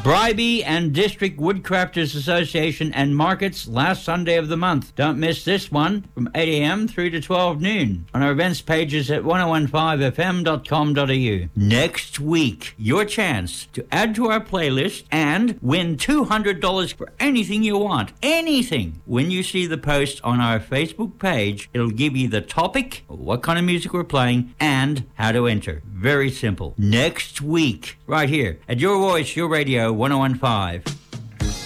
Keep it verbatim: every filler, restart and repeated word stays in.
Bribey and District Woodcrafters Association and Markets last Sunday of the month. Don't miss this one from eight a.m. through to twelve noon on our events pages at ten fifteen f m dot com dot a u. Next week, your chance to add to our playlist and win two hundred dollars for anything you want. Anything. When you see the post on our Facebook page, it'll give you the topic, what kind of music we're playing, and how to enter. Very simple. Next week, right here at Your Voice, Your Radio, ten fifteen.